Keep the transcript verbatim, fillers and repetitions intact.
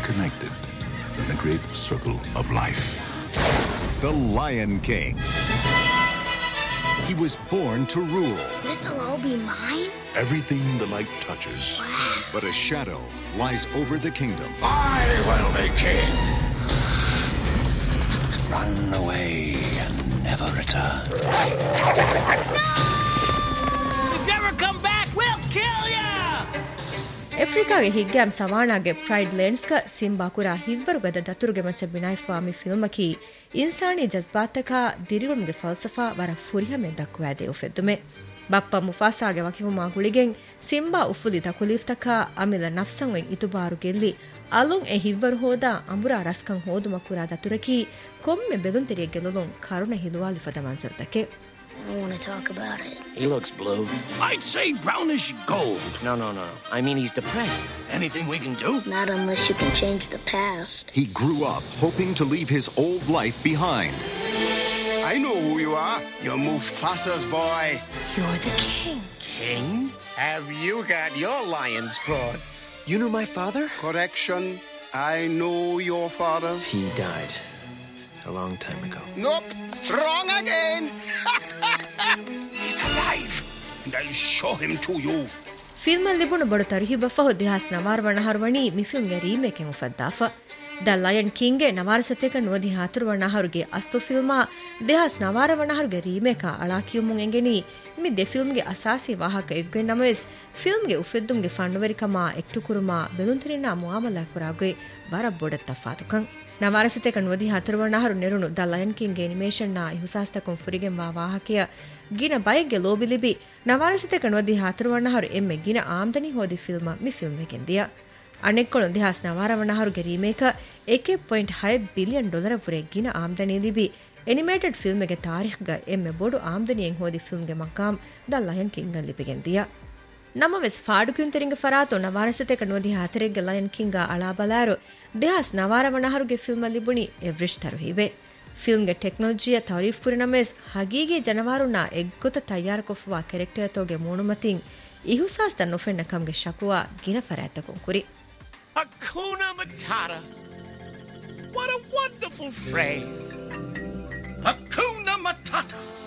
connected in the great circle of life. The Lion King. He was born to rule. This'll all be mine? Everything the light touches. Wow. But a shadow lies over the kingdom. I will be king. Run away and never return. If you ever come back, we'll kill ya! ಎಫ್ರಿಕಾಗೆ ಹಿಗ್ಗಾಮ್ ಸವಾಣಾಗೆ pride ಲೆಂಡ್ಸ್ಗ Simba ಕುರಾ ಹಿವ್ವರುಗದ ದತುರುಗೆ ಮಚ್ಚ ಬಿನಾಯ್ಫಾಮಿ ಫಿಲ್ಮಕಿ ಇನ್ಸಾನಿ ಜಜ್ಬಾತಕ ದಿರಿಗುಣ್ಗೆ ಫಲ್ಸಫಾ ವರ ಫುರಿಹಮೆ ದಕ್ಕುವಾದೆ ಉಫೆದ್ದುಮೆ ಬಪ್ಪ ಮುಫಾಸಾಗೆ ವಕಿಹುಮಾ ಗುಳಿಗೆಂ Simba ಉಫುಲಿ ದಕುಲಿಫ್ತಕ ಅಮಿಲ ನಫ್ಸಂವೆಂ ಇತುಬಾರು ಗೆಲ್ಲಿ ಅಲುಂ A ಹಿವ್ವರು ಹೋದ ಅಂಬುರಾ ರಸ್ಕಂ ಹೋದುಮ ಕುರಾ ದತುರಕಿ ಕೊಮ್ಮೆ ಬೆದುಂತಿರಿಯ ಗೆಲುಲುಂ ಕರುಣ ಹಿಲುವಾಲಿ ಫದ ಮನ್ಸರ್ತಕೆ I don't want to talk about it. He looks blue. I'd say brownish gold. No, no, no. I mean, he's depressed. Anything we can do? Not unless you can change the past. He grew up hoping to leave his old life behind. I know who you are. You're Mufasa's boy. You're the king. King? Have you got your lions crossed? You know my father? Correction. I know your father. He died a long time ago. Nope. Wrong again. He's alive. And I'll show him to you. ಫಿಲ್ಮಲ್ ಲಿಬುಣು ಬಡು ತರುಹಿಬ ಫಹು ದಿಹಾಸ್ ನವಾರ್ ವಣಹರ್ವಣಿ me ಫಿಲ್ಮ್ಗೆ ರೀಮೇಕೆ ಮುಫದ್ದಾಫ the lion ಕಿಂಗ್ಗೆ ನವಾರಸತೆಕ ನುವದಿ ಹಾತುರು ವಣಹರುಗೆ ಅಸ್ತು ಫಿಲ್ಮಾ ದಿಹಾಸ್ ನವಾರ ವಣಹರುಗೆ ರೀಮೇಕ ಅಳಾಕಿಯುಮುಂ ಎಂಗೆನಿ ಮಿ ದೆ ಫಿಲ್ಮ್ಗೆ ಅಸಾಸಿ ವಾಹಕ ಎಗ್ಗೆ ನಮವೆಸ್ ಫಿಲ್ಮ್ಗೆ ಉಫೆದ್ದುಮ್ಗೆ ಫಂಡುವರಿಕಮಾ ಎಕ್ಟುಕುರುಮಾ ಬೆಲುಂತರಿನ ಮುಆಮಲಾ ಕುರಾಗೆ ಬರ ಬೊಡತ್ತ ಫಾತುಕಂ ನವಾರಸತೆಕ ನುವದಿ ಹಾತುರು ವಣಹರು ನೆರುಣು the lion ಕಿಂಗ್ಗೆ animation ನಾ ಇಹುಸಾಸ್ತಕಂ ಫುರಿಗೆಂ ವಾ ವಾಹಕಿಯ ಗಿನ ಬೈಗೆ ಲೋಬಿಲಿಬಿ ನವಾರಸತೆಕ ನುವದಿ ಹಾತುರು ವಣಹರು ಎಮ್ಮೆ ಗಿನ ಆಮ್ದನಿ ಹೋದಿ film ಮಿ ಫಿಲ್ಮೆಗೆಂದಿಯ ಅನೆಕ್ಕೊಳು ದಿಹಾಸ್ ನವಾರ ವಣಹರುಗೆ ರೀಮೇಕ ಏಕೆ point ಐದು billion dollar Phule ಗಿನ ಆಮ್ದನಿ Libby ಎನಿಮೇಟೆಡ್ ಫಿಲ್ಮೆಗೆ ತಾರೀಖ್ಗ ಎಮ್ಮೆ ಬೋಡು ಆಮ್ದನಿಯೆಂ ಹೋದಿ ಫಿಲ್ಮ್ಗೆ ಮಕಾಂ ದ ಲಯನ್ ಕಿಂಗ್ ಲಿಪಿಗೆಂದಿಯ ನಮ್ಮ ವೆಸ್ ಫಾಡು ಕ್ಯುಂತರಿಂಗ ಫರಾತು ನವಾರಸತೆಕ ನುವದಿ ಹಾತರೆಗೆ ಲಯನ್ ಕಿಂಗ ಅಳಾಬಲಾರು ದಿಹಾಸ್ ನವಾರ ವಣಹರುಗೆ ಫಿಲ್ಮಲ್ಲಿ ಬುಣಿ ಎವ್ರಿಶ್ ತರುಹಿವೆ ಫಿಲ್ಮ್ಗೆ ಟೆಕ್ನಾಲಜಿಯ ತಾರೀಫ್ ಪುರಿನಮೆಸ್ ಹಗೀಗೆ ಜನವಾರುನ ಎಗ್ಗೊತ ತಯ್ಯಾರ ಕೊಫುವ ಕೆರೆಕ್ಟರ್ ತೋಗೆ ಮೂಣುಮತಿಂ ಇಹುಸಾಸ್ತ ನೊಫೆನ್ನ ಕಮ್ಗೆ ಶಕುವ ಗಿನ ಫರಾತಕೊಂ ಕುರಿ Hakuna Matata. What a wonderful phrase. Hakuna Matata.